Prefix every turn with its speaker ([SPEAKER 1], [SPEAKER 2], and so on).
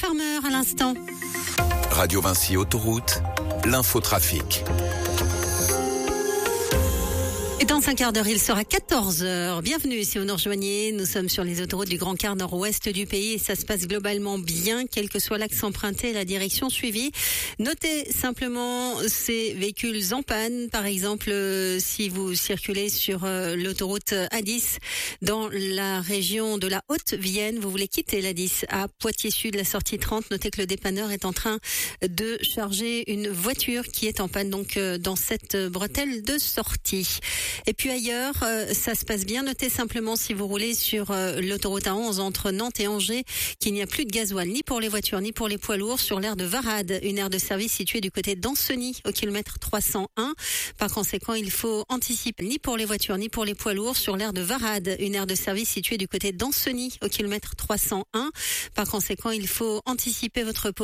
[SPEAKER 1] Farmer à l'instant.
[SPEAKER 2] Radio Vinci Autoroute, l'infotrafic.
[SPEAKER 1] Et dans un quart d'heure, il sera 14h. Bienvenue si vous nous rejoignez. Nous sommes sur les autoroutes du Grand Quart nord-ouest du pays et ça se passe globalement bien, quel que soit l'axe emprunté et la direction suivie. Notez simplement ces véhicules en panne. Par exemple, si vous circulez sur l'autoroute A10 dans la région de la Haute-Vienne, vous voulez quitter l'A10 à Poitiers-Sud, la sortie 30. Notez que le dépanneur est en train de charger une voiture qui est en panne donc dans cette bretelle de sortie. Et puis ailleurs, ça se passe bien. Notez simplement si vous roulez sur l'autoroute A11 entre Nantes et Angers qu'il n'y a plus de gasoil ni pour les voitures ni pour les poids lourds sur l'aire de Varade, une aire de service située du côté d'Ancenis au kilomètre 301. Par conséquent, il faut anticiper ni pour les voitures ni pour les poids lourds sur l'aire de Varade, une aire de service située du côté d'Ancenis au kilomètre 301. Par conséquent, il faut anticiper votre pause.